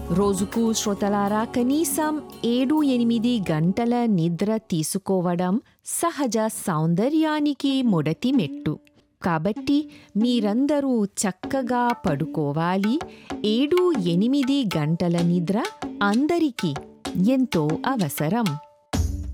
రోజుకు శ్రోతలారా కనీసం 7-8 గంటల నిద్ర తీసుకోవడం సహజ సౌందర్యానికి మొదటి మెట్టు. కాబట్టి మీరందరూ చక్కగా పడుకోవాలి. 7-8 గంటల నిద్ర అందరికీ ఎంతో అవసరం.